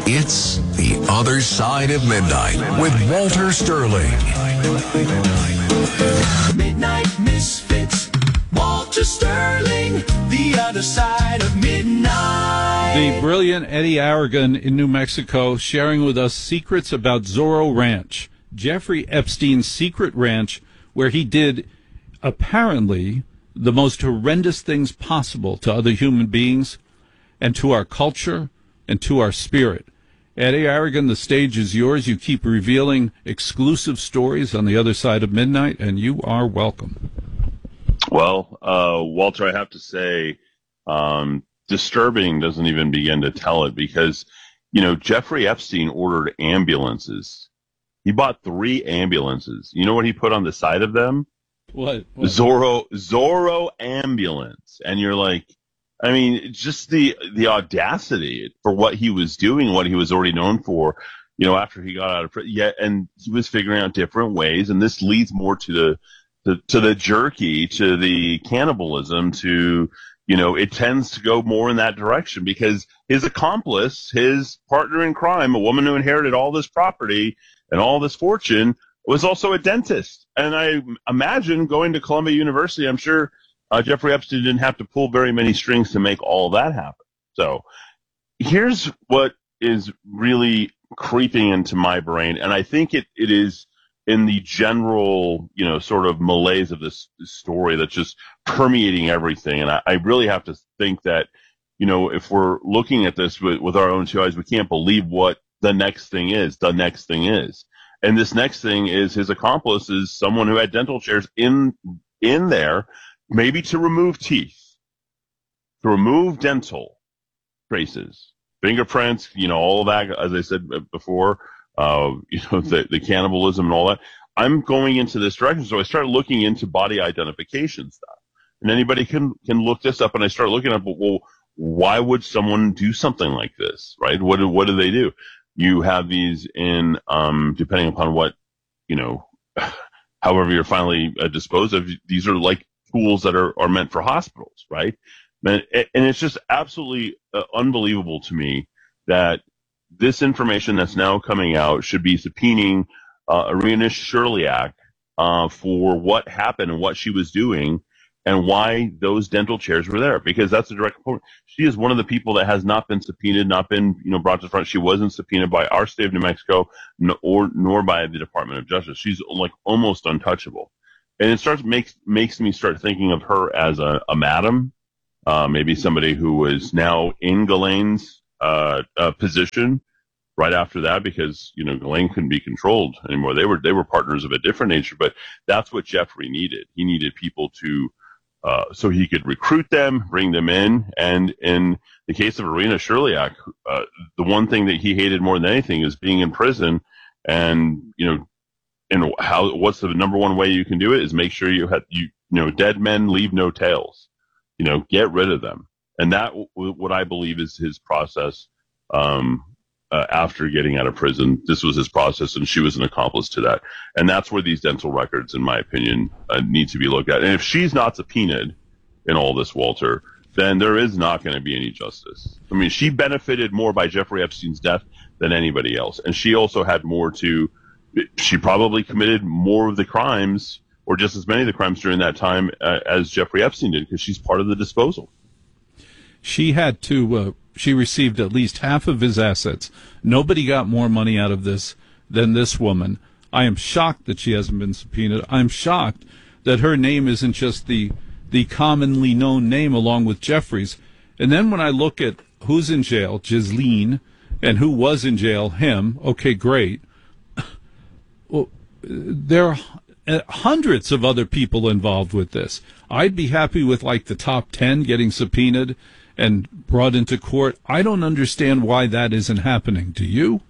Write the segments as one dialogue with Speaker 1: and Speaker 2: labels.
Speaker 1: It's The Other Side of Midnight with Walter Sterling.
Speaker 2: Midnight Misfits, Walter Sterling, The Other Side of Midnight.
Speaker 3: The brilliant Eddie Aragon in New Mexico sharing with us secrets about Zorro Ranch, Jeffrey Epstein's secret ranch, where he did apparently the most horrendous things possible to other human beings and to our culture and to our spirit. Eddie Aragon, the stage is yours. You keep revealing exclusive stories on The Other Side of Midnight, and you are welcome.
Speaker 4: Well, Walter, I have to say, disturbing doesn't even begin to tell it because, you know, Jeffrey Epstein ordered ambulances. He bought 3 ambulances. You know what he put on the side of them?
Speaker 3: What?
Speaker 4: Zorro ambulance. And you're like, I mean, just the audacity for what he was doing, what he was already known for, you know, after he got out of prison. Yeah, and he was figuring out different ways, and this leads more to the jerky, to the cannibalism, to, you know, it tends to go more in that direction because his accomplice, his partner in crime, a woman who inherited all this property and all this fortune, was also a dentist. And I imagine going to Columbia University, I'm sure Jeffrey Epstein didn't have to pull very many strings to make all that happen. So here's what is really creeping into my brain, and I think it is in the general, you know, sort of malaise of this story that's just permeating everything. And I really have to think that, you know, if we're looking at this with our own 2 eyes, we can't believe what the next thing is. The next thing is. And this next thing is his accomplice is someone who had dental chairs in there, maybe to remove teeth, to remove dental traces, fingerprints, you know, all of that, as I said before, you know, the cannibalism and all that. I'm going into this direction. So I started looking into body identification stuff. And anybody can look this up. And I start looking up, well, why would someone do something like this, right? What do they do? You have these in, depending upon what, you know, however you're finally disposed of, these are like tools that are meant for hospitals, right? And it's just absolutely unbelievable to me that this information that's now coming out should be subpoenaing Irina Shirlyak for what happened and what she was doing and why those dental chairs were there, because that's a direct component. She is one of the people that has not been subpoenaed, not been, you know, brought to front. She wasn't subpoenaed by our state of New Mexico nor by the Department of Justice. She's like almost untouchable. And it makes me start thinking of her as a madam, maybe somebody who was now in Ghislaine's position right after that, because, you know, Ghislaine couldn't be controlled anymore. They were partners of a different nature, but that's what Jeffrey needed. He needed people to, so he could recruit them, bring them in. And in the case of Irina Shirlyak, the one thing that he hated more than anything is being in prison. And, you know, and what's the number one way you can do it is make sure you know, dead men leave no tails, you know, get rid of them. And that, what I believe is his process, after getting out of prison. This was his process, and she was an accomplice to that. And that's where these dental records, in my opinion, need to be looked at. And if she's not subpoenaed in all this, Walter, then there is not going to be any justice. I mean, she benefited more by Jeffrey Epstein's death than anybody else. And she also had more to, she probably committed more of the crimes, or just as many of the crimes during that time as Jeffrey Epstein did, because she's part of the disposal.
Speaker 3: She had to, she received at least half of his assets. Nobody got more money out of this than this woman. I am shocked that she hasn't been subpoenaed. I'm shocked that her name isn't just the commonly known name along with Jeffrey's. And then when I look at who's in jail, Ghislaine, and who was in jail, him, okay, great. Well, there are hundreds of other people involved with this. I'd be happy with like the top 10 getting subpoenaed and brought into court. I don't understand why that isn't happening. Do you?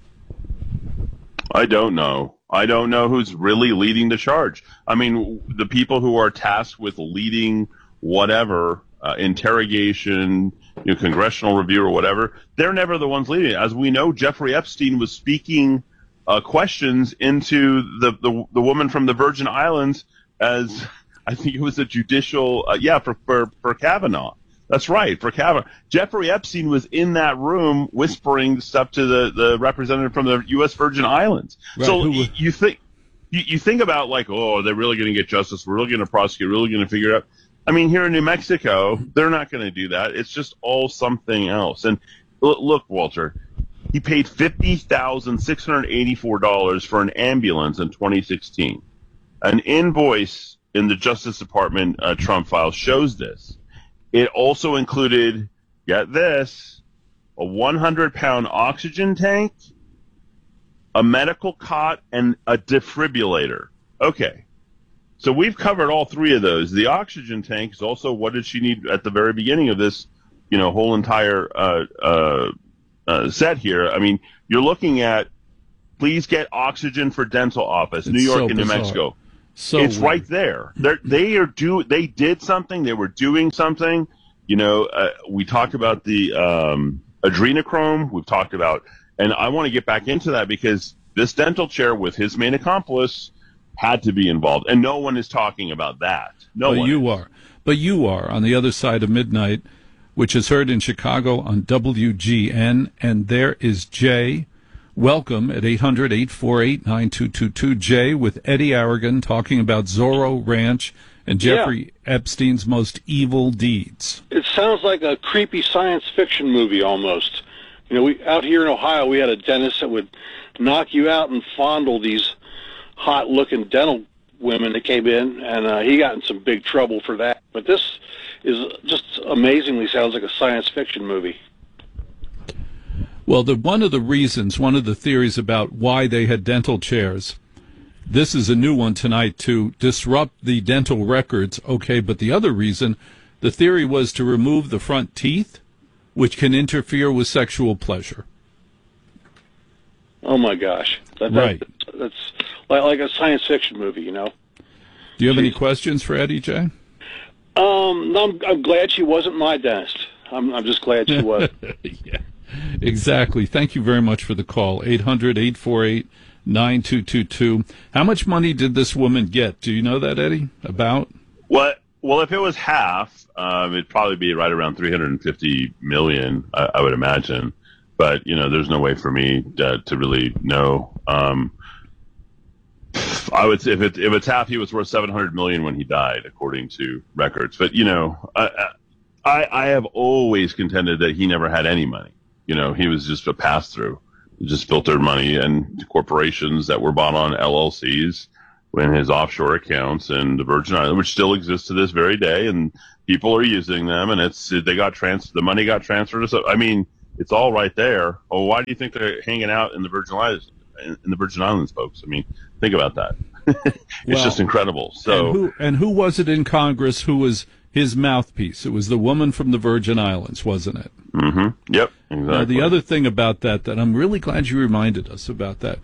Speaker 4: I don't know. I don't know who's really leading the charge. I mean, the people who are tasked with leading whatever, interrogation, you know, congressional review or whatever, they're never the ones leading it. As we know, Jeffrey Epstein was speaking questions into the woman from the Virgin Islands as, I think it was a judicial, for Kavanaugh. That's right, for Kavanaugh. Jeffrey Epstein was in that room whispering stuff to the representative from the U.S. Virgin Islands. Right. So you think about like, oh, they're really going to get justice. We're really going to prosecute. We're really going to figure it out. I mean, here in New Mexico, they're not going to do that. It's just all something else. And look, Walter, he paid $50,684 for an ambulance in 2016. An invoice in the Justice Department Trump file shows this. It also included, get this, a 100-pound oxygen tank, a medical cot, and a defibrillator. Okay. So we've covered all three of those. The oxygen tank is also what did she need at the very beginning of this, whole entire set here. I mean, you're looking at, please get oxygen for dental office, New York and New Mexico. So it's weird. Right there. They did something. They were doing something. We talked about the adrenochrome. We've talked about, and I want to get back into that because this dental chair with his main accomplice had to be involved, and no one is talking about that. But you are on the other side of midnight, which is heard in Chicago on WGN, and there is Jay. Welcome at 800-848-9222. Jay with Eddie Aragon talking about Zorro Ranch and Jeffrey Epstein's most evil deeds.
Speaker 5: It sounds like a creepy science fiction movie almost. We out here in Ohio, we had a dentist that would knock you out and fondle these hot-looking dental women that came in, and he got in some big trouble for that. But this is just amazingly sounds like a science fiction movie.
Speaker 3: Well, one of the theories about why they had dental chairs, this is a new one tonight, to disrupt the dental records. Okay, but the other reason, the theory was to remove the front teeth, which can interfere with sexual pleasure.
Speaker 5: Oh, my gosh.
Speaker 3: Right.
Speaker 5: That's like a science fiction movie, Do
Speaker 3: you have any questions for Eddie, Jay?
Speaker 5: No, I'm glad she wasn't my dentist. I'm just glad she was.
Speaker 3: Yeah. Exactly. Thank you very much for the call. 800-848-9222. How much money did this woman get? Do you know that, Eddie? About?
Speaker 4: Well, if it was half, it'd probably be right around $350 million, I would imagine. But, there's no way for me to really know. I would say if it's half, he was worth $700 million when he died, according to records. But, I have always contended that he never had any money. He was just a pass-through. He just filtered money and corporations that were bought on LLCs in his offshore accounts and the Virgin Islands, which still exists to this very day, and people are using them. And the money got transferred. So I mean, it's all right there. Oh, why do you think they're hanging out in the Virgin Islands? In the Virgin Islands, folks. I mean, think about that. It's just incredible. So,
Speaker 3: and who was it in Congress who was his mouthpiece? It was the woman from the Virgin Islands, wasn't it?
Speaker 4: Mm-hmm. Yep, exactly.
Speaker 3: The other thing about that I'm really glad you reminded us about that.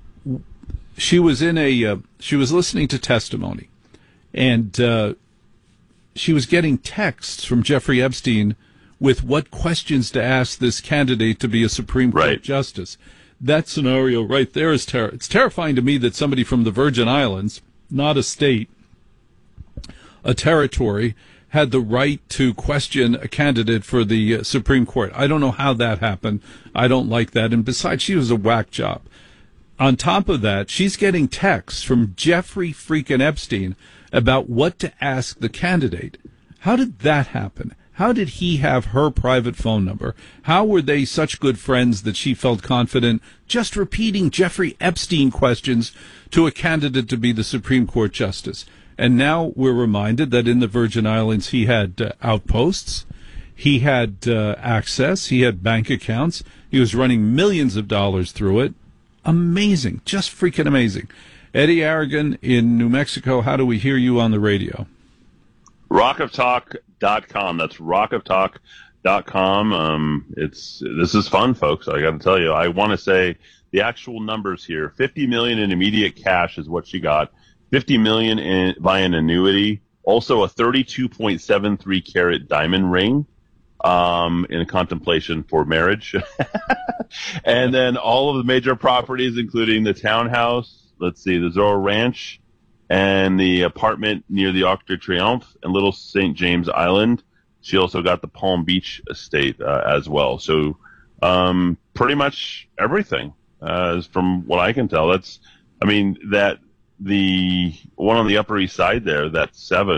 Speaker 3: She was she was listening to testimony, and she was getting texts from Jeffrey Epstein with what questions to ask this candidate to be a Supreme Court justice. That scenario right there is it's terrifying to me that somebody from the Virgin Islands, not a state, a territory, had the right to question a candidate for the Supreme Court. I don't know how that happened. I don't like that. And besides, she was a whack job. On top of that, she's getting texts from Jeffrey freaking Epstein about what to ask the candidate. How did that happen? How did he have her private phone number? How were they such good friends that she felt confident just repeating Jeffrey Epstein questions to a candidate to be the Supreme Court justice? And now we're reminded that in the Virgin Islands he had outposts, he had access, he had bank accounts, he was running millions of dollars through it. Amazing, just freaking amazing. Eddie Aragon in New Mexico, how do we hear you on the radio?
Speaker 4: rockoftalk.com. That's rockoftalk.com. This is fun, folks. I got to tell you, I want to say the actual numbers here. $50 million in immediate cash is what she got. $50 million by an annuity. Also a 32.73 carat diamond ring in contemplation for marriage. And then all of the major properties, including the townhouse, the Zorro Ranch, and the apartment near the Arc de Triomphe and Little St. James Island. She also got the Palm Beach estate as well. So pretty much everything, from what I can tell. That the one on the Upper East Side there, that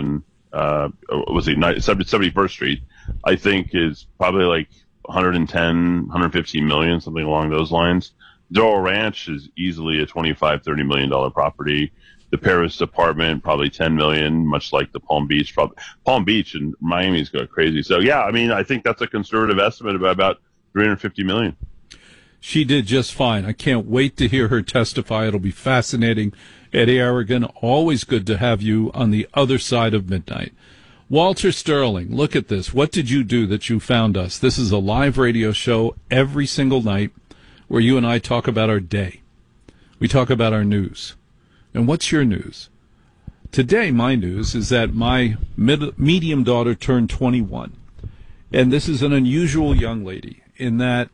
Speaker 4: 71st Street, I think is probably like 110, 115 million, something along those lines. Doral Ranch is easily a $25-30 million property. The Paris apartment, probably 10 million, much like the Palm Beach. Palm Beach and Miami's go crazy. So yeah, I think that's a conservative estimate of about 350 million.
Speaker 3: She did just fine. I can't wait to hear her testify. It'll be fascinating. Eddie Aragon, always good to have you on the other side of midnight. Walter Sterling, look at this. What did you do that you found us? This is a live radio show every single night where you and I talk about our day. We talk about our news. And what's your news? Today, my news is that my medium daughter turned 21. And this is an unusual young lady in that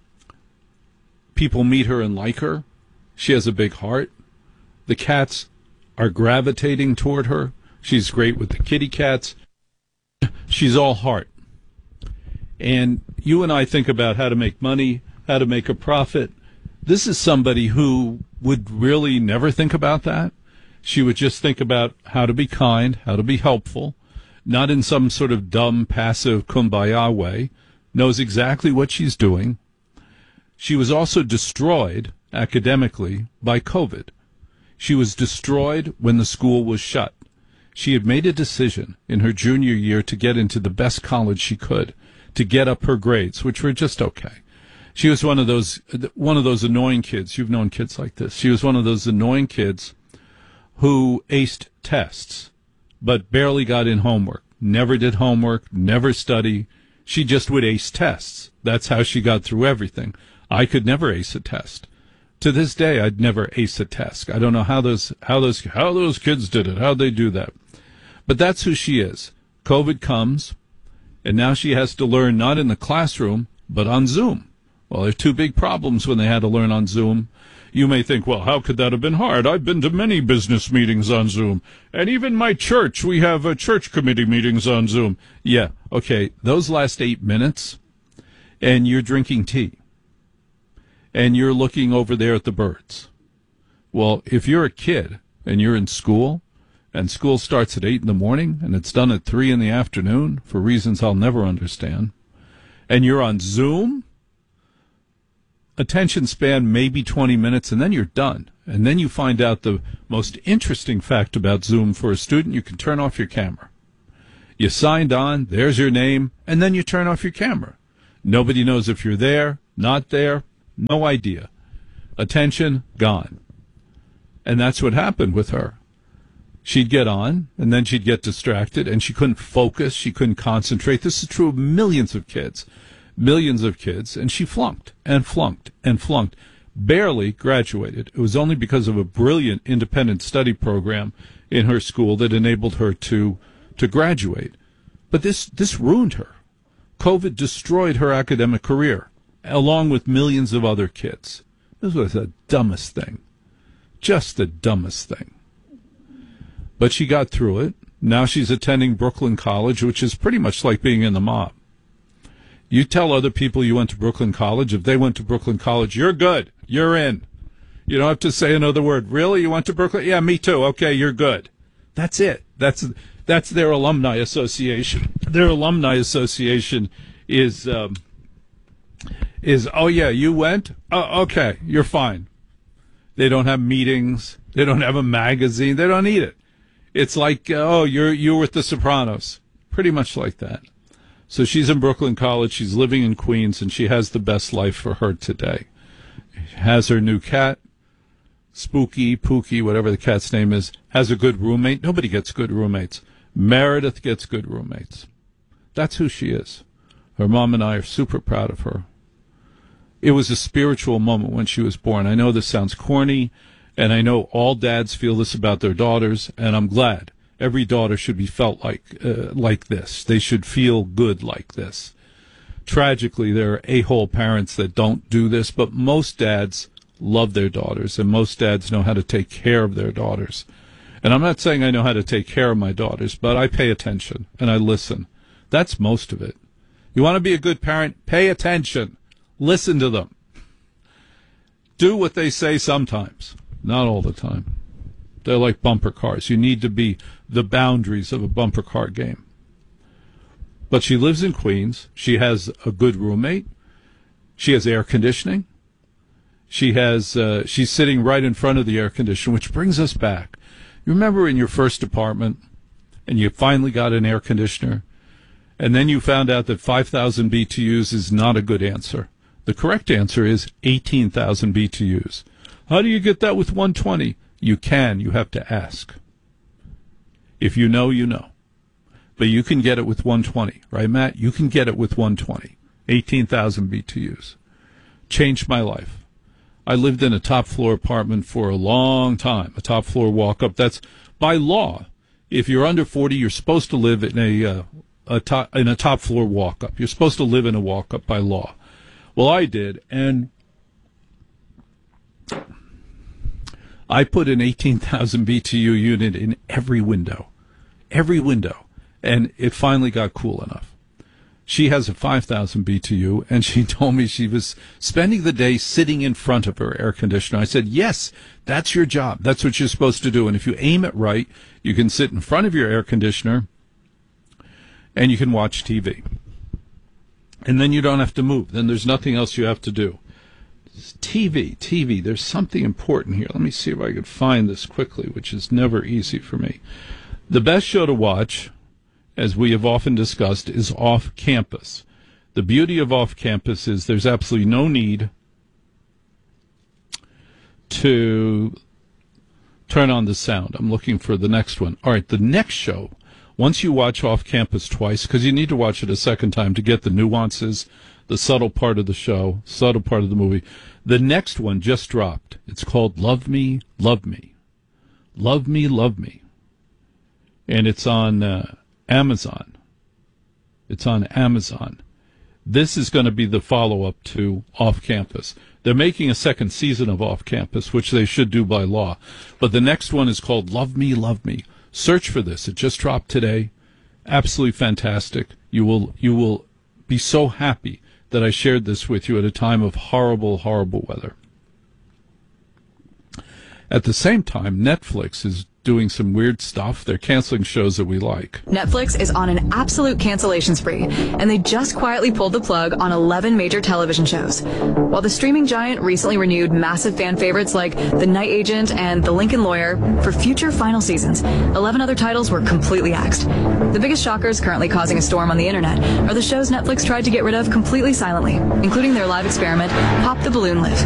Speaker 3: people meet her and like her. She has a big heart. The cats are gravitating toward her. She's great with the kitty cats. She's all heart. And you and I think about how to make money, how to make a profit. This is somebody who would really never think about that. She would just think about how to be kind, how to be helpful, not in some sort of dumb, passive kumbaya way, knows exactly what she's doing. She was also destroyed academically by COVID. She was destroyed when the school was shut. She had made a decision in her junior year to get into the best college she could, to get up her grades, which were just okay. She was one of those annoying kids. You've known kids like this. She was one of those annoying kids who aced tests, but barely got in homework, never did homework, never study. She just would ace tests. That's how she got through everything. I could never ace a test. To this day, I'd never ace a test. I don't know how those kids did it, how'd they do that. But that's who she is. COVID comes, and now she has to learn not in the classroom, but on Zoom. Well, there are two big problems when they had to learn on Zoom. You may think, well, how could that have been hard? I've been to many business meetings on Zoom. And even my church, we have church committee meetings on Zoom. Yeah, okay, those last 8 minutes, and you're drinking tea. And you're looking over there at the birds. Well, if you're a kid and you're in school, and school starts at 8 in the morning, and it's done at 3 in the afternoon, for reasons I'll never understand, and you're on Zoom, attention span maybe 20 minutes, and then you're done. And then you find out the most interesting fact about Zoom for a student: you can turn off your camera. You signed on, there's your name, and then you turn off your camera. Nobody knows if you're there, not there, no idea. Attention, gone. And that's what happened with her. She'd get on, and then she'd get distracted, and she couldn't focus, she couldn't concentrate. This is true of millions of kids, and she flunked and flunked and flunked. Barely graduated. It was only because of a brilliant independent study program in her school that enabled her to graduate. But this ruined her. COVID destroyed her academic career, along with millions of other kids. This was the dumbest thing. Just the dumbest thing. But she got through it. Now she's attending Brooklyn College, which is pretty much like being in the mob. You tell other people you went to Brooklyn College. If they went to Brooklyn College, you're good. You're in. You don't have to say another word. Really? You went to Brooklyn? Yeah, me too. Okay, you're good. That's it. That's their alumni association. Their alumni association is oh yeah, you went? Oh, okay, you're fine. They don't have meetings. They don't have a magazine. They don't need it. It's like, oh, you're with the Sopranos. Pretty much like that. So she's in Brooklyn College. She's living in Queens, and she has the best life for her today. Has her new cat, Spooky, Pookie, whatever the cat's name is, has a good roommate. Nobody gets good roommates. Meredith gets good roommates. That's who she is. Her mom and I are super proud of her. It was a spiritual moment when she was born. I know this sounds corny, and I know all dads feel this about their daughters, and I'm glad. Every daughter should be felt like this. They should feel good like this. Tragically, there are a-hole parents that don't do this, but most dads love their daughters, and most dads know how to take care of their daughters. And I'm not saying I know how to take care of my daughters, but I pay attention, and I listen. That's most of it. You want to be a good parent? Pay attention. Listen to them. Do what they say sometimes, not all the time. They're like bumper cars. You need to be the boundaries of a bumper car game. But she lives in Queens. She has a good roommate. She has air conditioning. She's sitting right in front of the air conditioner, which brings us back. You remember in your first apartment, and you finally got an air conditioner, and then you found out that 5,000 BTUs is not a good answer. The correct answer is 18,000 BTUs. How do you get that with 120? You can. You have to ask. If you know, you know. But you can get it with 120, right, Matt? You can get it with 120. 18,000 BTUs. Changed my life. I lived in a top-floor apartment for a long time, a top-floor walk-up. That's by law. If you're under 40, you're supposed to live in a top-floor walk-up. You're supposed to live in a walk-up by law. Well, I did, and I put an 18,000 BTU unit in every window, and it finally got cool enough. She has a 5,000 BTU, and she told me she was spending the day sitting in front of her air conditioner. I said, yes, that's your job. That's what you're supposed to do. And if you aim it right, you can sit in front of your air conditioner, and you can watch TV. And then you don't have to move. Then there's nothing else you have to do. TV. There's something important here. Let me see if I can find this quickly, which is never easy for me. The best show to watch, as we have often discussed, is Off Campus. The beauty of Off Campus is there's absolutely no need to turn on the sound. I'm looking for the next one. All right, the next show, once you watch Off Campus twice, because you need to watch it a second time to get the nuances, the subtle part of the show, subtle part of the movie. The next one just dropped. It's called Love Me, Love Me. Love Me, Love Me. And it's on Amazon. It's on Amazon. This is going to be the follow-up to Off Campus. They're making a second season of Off Campus, which they should do by law. But the next one is called Love Me, Love Me. Search for this. It just dropped today. Absolutely fantastic. You will be so happy that I shared this with you at a time of horrible, horrible weather. At the same time, Netflix is doing some weird stuff. They're canceling shows that we like.
Speaker 6: Netflix is on an absolute cancellation spree, and they just quietly pulled the plug on 11 major television shows. While the streaming giant recently renewed massive fan favorites like The Night Agent and The Lincoln Lawyer for future final seasons, 11 other titles were completely axed. The biggest shockers currently causing a storm on the internet are the shows Netflix tried to get rid of completely silently, including their live experiment, Pop the Balloon Lift.